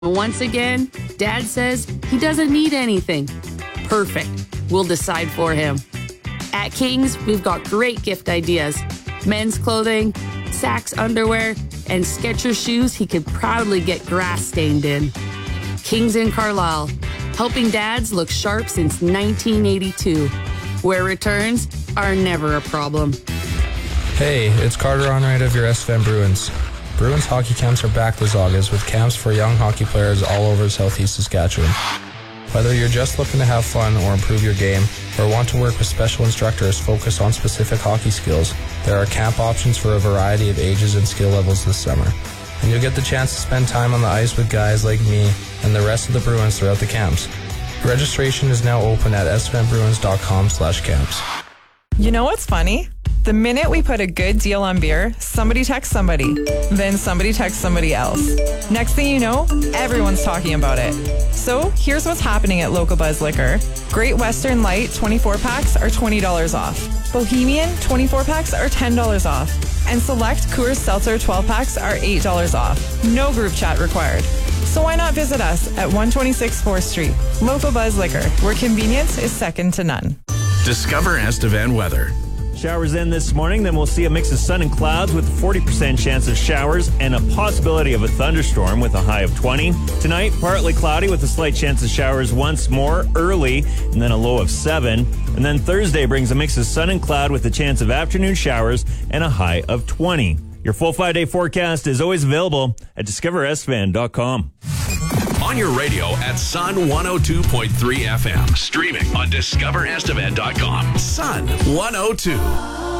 Once again, Dad says he doesn't need anything. Perfect. We'll decide for him. At King's, we've got great gift ideas. Men's clothing, Saxx underwear, and Skechers shoes he could proudly get grass stained in. King's in Carlisle, helping dads look sharp since 1982, where returns are never a problem. Hey, it's Carter Onright of your SFM Bruins. Bruins hockey camps are back this August with camps for young hockey players all over southeast Saskatchewan. Whether you're just looking to have fun or improve your game, or want to work with special instructors focused on specific hockey skills, there are camp options for a variety of ages and skill levels this summer. And you'll get the chance to spend time on the ice with guys like me and the rest of the Bruins throughout the camps. Registration is now open at svmbruins.com/camps. You know what's funny? The minute we put a good deal on beer, somebody texts somebody. Then somebody texts somebody else. Next thing you know, everyone's talking about it. So here's what's happening at Local Buzz Liquor. Great Western Light 24-packs are $20 off. Bohemian 24-packs are $10 off. And select Coors Seltzer 12-packs are $8 off. No group chat required. So why not visit us at 126 4th Street? Local Buzz Liquor, where convenience is second to none. Discover Estevan weather. Showers in this morning, then we'll see a mix of sun and clouds with a 40% chance of showers and a possibility of a thunderstorm with a high of 20. Tonight, partly cloudy with a slight chance of showers once more early and then a low of 7. And then Thursday brings a mix of sun and cloud with a chance of afternoon showers and a high of 20. Your full 5-day forecast is always available at discoverestevan.com. On your radio at Sun 102.3 FM. Streaming on discoverestevan.com. Sun 102.